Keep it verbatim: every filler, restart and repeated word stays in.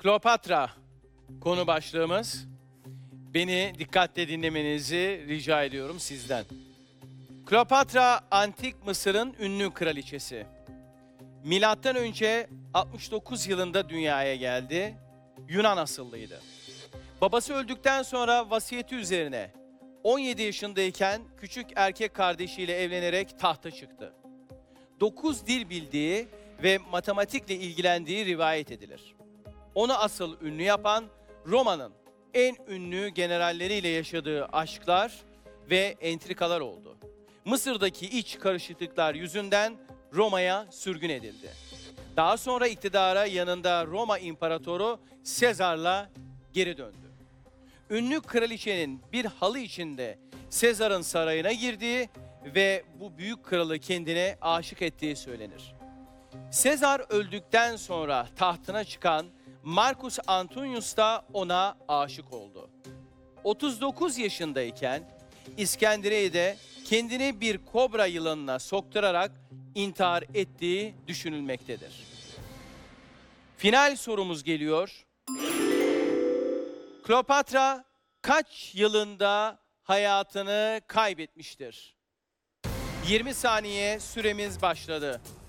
Kleopatra konu başlığımız. Beni dikkatle dinlemenizi rica ediyorum sizden. Kleopatra, Antik Mısır'ın ünlü kraliçesi. Milattan önce altmış dokuz yılında dünyaya geldi. Yunan asıllıydı. Babası öldükten sonra vasiyeti üzerine on yedi yaşındayken küçük erkek kardeşiyle evlenerek tahta çıktı. dokuz dil bildiği ve matematikle ilgilendiği rivayet edilir. Onu asıl ünlü yapan Roma'nın en ünlü generalleriyle yaşadığı aşklar ve entrikalar oldu. Mısır'daki iç karışıklıklar yüzünden Roma'ya sürgün edildi. Daha sonra iktidara yanında Roma İmparatoru Sezar'la geri döndü. Ünlü kraliçenin bir halı içinde Sezar'ın sarayına girdiği ve bu büyük kralı kendine aşık ettiği söylenir. Sezar öldükten sonra tahtına çıkan Marcus Antonius da ona aşık oldu. otuz dokuz yaşındayken İskenderiye'de kendini bir kobra yılanına sokturarak intihar ettiği düşünülmektedir. Final sorumuz geliyor. Kleopatra kaç yılında hayatını kaybetmiştir? yirmi saniye süremiz başladı.